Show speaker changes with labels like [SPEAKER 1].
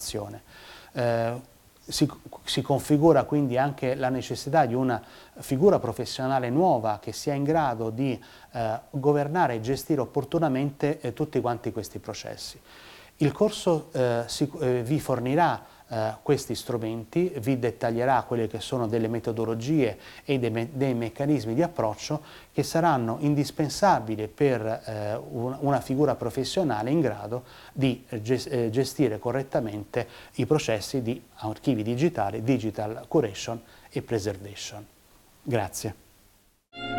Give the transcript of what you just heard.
[SPEAKER 1] formazione. Si configura quindi anche la necessità di una figura professionale nuova che sia in grado di governare e gestire opportunamente tutti quanti questi processi. Il corso vi fornirà questi strumenti, vi dettaglierà quelle che sono delle metodologie e dei meccanismi di approccio che saranno indispensabili per una figura professionale in grado di gestire correttamente i processi di archivi digitali, digital curation e preservation. Grazie.